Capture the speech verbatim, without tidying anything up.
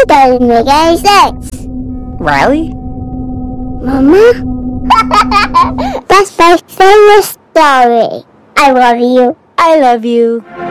doesn't make any sense. Riley? Mama? That's my favorite story. I love you. I love you.